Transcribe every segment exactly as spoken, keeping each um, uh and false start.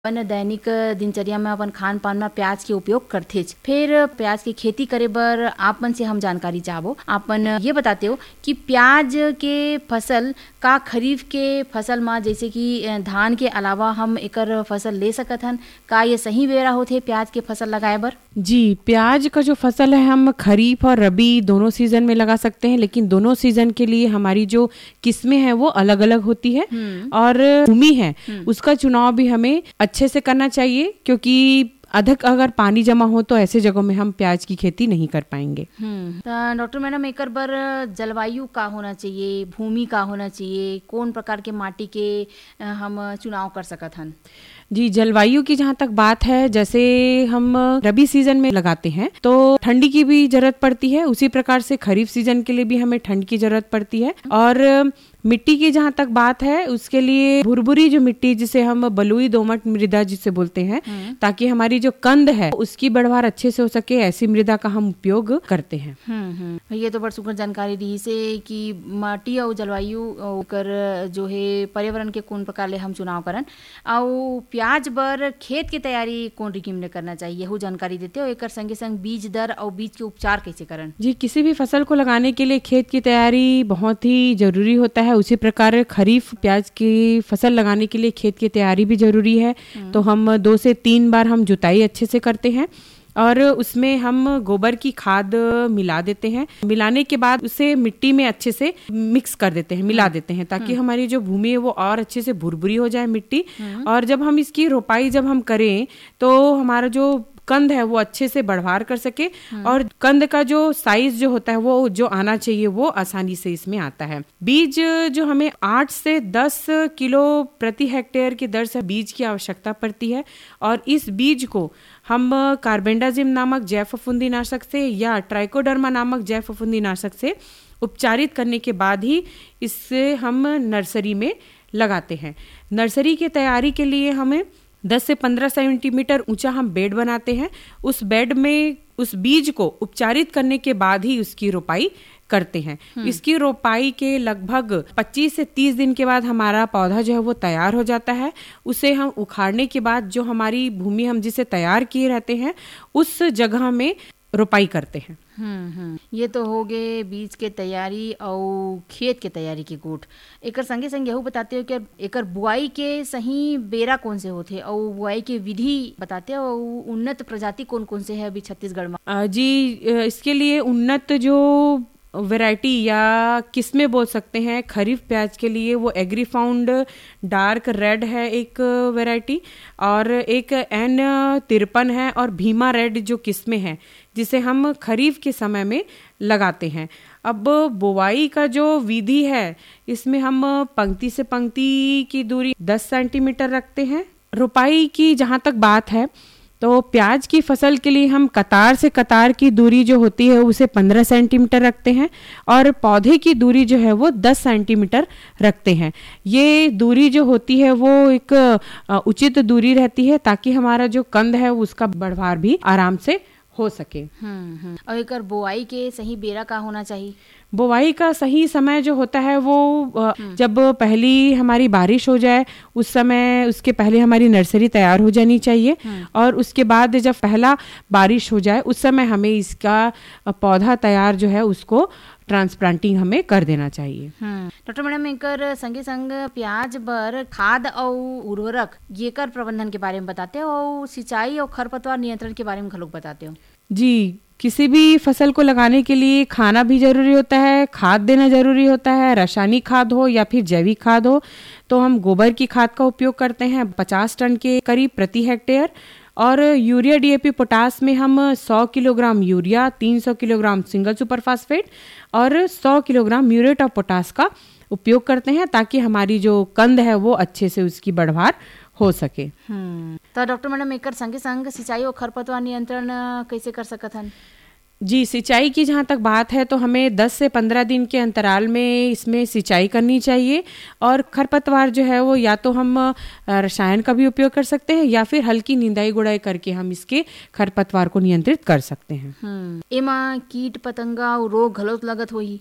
अपन दैनिक दिनचर्या में अपन खान पान में प्याज के उपयोग करते। फिर प्याज की खेती करे बर आप मन से हम जानकारी चाहबो। आपन ये बताते हो कि प्याज के फसल का खरीफ के फसल में जैसे कि धान के अलावा हम एकर फसल ले सकत हन, का ये सही बेरा होथे प्याज के फसल लगाए बर? जी, प्याज का जो फसल है हम खरीफ और रबी दोनों सीजन में लगा सकते हैं, लेकिन दोनों सीजन के लिए हमारी जो किस्में हैं वो अलग अलग होती है और भूमि है उसका चुनाव भी हमें अच्छे से करना चाहिए, क्योंकि अधिक अगर पानी जमा हो तो ऐसे जगहों में हम प्याज की खेती नहीं कर पाएंगे। डॉक्टर मैडम, एकर बर जलवायु का होना चाहिए, भूमि का होना चाहिए, कौन प्रकार के माटी के हम चुनाव कर सकत हन? जी, जलवायु की जहाँ तक बात है, जैसे हम रबी सीजन में लगाते हैं तो ठंडी की भी जरूरत पड़ती है, उसी प्रकार से खरीफ सीजन के लिए भी हमें ठंड की जरूरत पड़ती है। और मिट्टी की जहाँ तक बात है उसके लिए भुरभुरी जो मिट्टी जिसे हम बलुई दोमट मृदा जिसे बोलते हैं, ताकि हमारी जो कंद है उसकी बढ़वार अच्छे से हो सके, ऐसी मृदा का हम उपयोग करते हैं। हम्म ये तो बड़ सुंदर जानकारी दी से कि माटी और जलवायु कर जो है पर्यावरण के कौन प्रकार ले हम चुनाव करन। और प्याज बर खेत की तैयारी कौन रिकिम ने करना चाहिए, वो जानकारी देते हो। एक संगे संग बीज दर और बीज के उपचार कैसे करन? जी, किसी भी फसल को लगाने के लिए खेत की तैयारी बहुत ही जरूरी होता है। उसी प्रकार खरीफ प्याज की फसल लगाने के लिए खेत की तैयारी भी जरूरी है। तो हम दो से तीन बार हम जुताई अच्छे से करते हैं और उसमें हम गोबर की खाद मिला देते हैं। मिलाने के बाद उसे मिट्टी में अच्छे से मिक्स कर देते हैं, मिला देते हैं, ताकि हमारी जो भूमि है वो और अच्छे से भुरभुरी हो जाए मिट्टी। और जब हम इसकी रोपाई जब हम करें तो हमारा जो कंद है वो अच्छे से बढ़वार कर सके और कंद का जो साइज जो होता है वो जो आना चाहिए वो आसानी से इसमें आता है। बीज जो हमें आठ से दस किलो प्रति हेक्टेयर की दर से बीज की आवश्यकता पड़ती है और इस बीज को हम कार्बेंडाजिम नामक जैव फफूंदी नाशक से या ट्राइकोडर्मा नामक जैव फफूंदी नाशक से उपचारित करने के बाद ही इससे हम नर्सरी में लगाते हैं। नर्सरी की तैयारी के लिए हमें दस से पंद्रह सेंटीमीटर ऊंचा हम बेड बनाते हैं। उस बेड में उस बीज को उपचारित करने के बाद ही उसकी रोपाई करते हैं। इसकी रोपाई के लगभग पच्चीस से तीस दिन के बाद हमारा पौधा जो है वो तैयार हो जाता है। उसे हम उखाड़ने के बाद जो हमारी भूमि हम जिसे तैयार किए रहते हैं उस जगह में रोपाई करते हैं। हम्म हम्म ये तो हो गए बीज के तैयारी और खेत के तैयारी के गोट। एकर संगे संग यहू बताते हो कि एकर बुआई के सही बेरा कौन से होते और बुआई के विधि बताते हो, और उन्नत प्रजाति कौन कौन से है अभी छत्तीसगढ़ में? जी, इसके लिए उन्नत जो वैरायटी या किस्में बोल सकते हैं खरीफ प्याज के लिए वो एग्रीफाउंड डार्क रेड है एक वैरायटी, और एक एन तिरपन है, और भीमा रेड जो किस्में हैं जिसे हम खरीफ के समय में लगाते हैं। अब बुवाई का जो विधि है इसमें हम पंक्ति से पंक्ति की दूरी दस सेंटीमीटर रखते हैं। रोपाई की जहाँ तक बात है तो प्याज की फसल के लिए हम कतार से कतार की दूरी जो होती है उसे पंद्रह सेंटीमीटर रखते हैं और पौधे की दूरी जो है वो दस सेंटीमीटर रखते हैं। ये दूरी जो होती है वो एक उचित दूरी रहती है ताकि हमारा जो कंद है उसका बढ़वार भी आराम से हो सके। हम्म हम्म और एक बुआई के सही बेरा का होना चाहिए? बुवाई का सही समय जो होता है वो जब पहली हमारी बारिश हो जाए उस समय, उसके पहले हमारी नर्सरी तैयार हो जानी चाहिए और उसके बाद जब पहला बारिश हो जाए उस समय हमें इसका पौधा तैयार जो है उसको ट्रांसप्लांटिंग हमें कर देना चाहिए। डॉक्टर मैडम, एकर संगे संग प्याज बर खाद और उर्वरक येकर प्रबंधन के बारे में बताते हो और सिंचाई और खरपतवार नियंत्रण के बारे में घलोक बताते हो? जी, किसी भी फसल को लगाने के लिए खाना भी जरूरी होता है, खाद देना जरूरी होता है। रासायनिक खाद हो या फिर जैविक खाद हो तो हम गोबर की खाद का उपयोग करते हैं पचास टन के करीब प्रति हेक्टेयर, और यूरिया डीएपी पोटास में हम सौ किलोग्राम यूरिया, तीन सौ किलोग्राम सिंगल सुपर फास्फेट और सौ किलोग्राम म्यूरेट ऑफ पोटास का उपयोग करते हैं ताकि हमारी जो कंद है वो अच्छे से उसकी बढ़वार हो सके। हम्म तो डॉक्टर मैडम, एकर संगे संग सिंचाई और खरपतवार नियंत्रण कैसे कर सकत हन? जी, सिंचाई की जहाँ तक बात है तो हमें दस से पंद्रह दिन के अंतराल में इसमें सिंचाई करनी चाहिए, और खरपतवार जो है वो या तो हम रसायन का भी उपयोग कर सकते हैं या फिर हल्की निंदाई गुड़ाई करके हम इसके खरपतवार को नियंत्रित कर सकते हैं। हम्म एमा कीट पतंगा और रोग घलोक लगत होही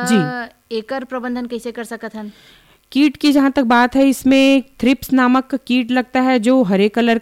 त एकर प्रबंधन कैसे कर सकत हन? कीट की जहाँ तक बात है इसमें थ्रिप्स नामक कीट लगता है जो हरे कलर